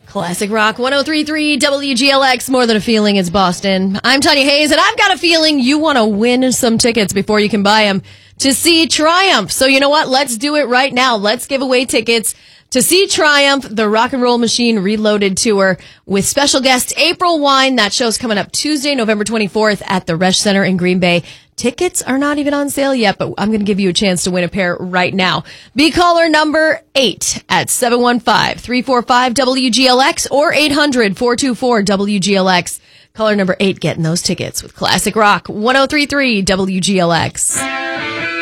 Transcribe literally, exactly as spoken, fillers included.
Classic Rock one oh three point three W G L X, more than a feeling, it's Boston. I'm Tanya Hayes, and I've got a feeling you want to win some tickets before you can buy them to see Triumph. So you know what? Let's do it right now. Let's give away tickets to see Triumph, the Rock and Roll Machine Reloaded Tour, with special guest April Wine. That show's coming up Tuesday, November twenty-fourth at the Resch Center in Green Bay. Tickets are not even on sale yet, but I'm going to give you a chance to win a pair right now. Be caller number eight at seven one five, three four five, W G L X or eight hundred, four two four, W G L X. Caller number eight getting those tickets with Classic Rock one oh three point three W G L X.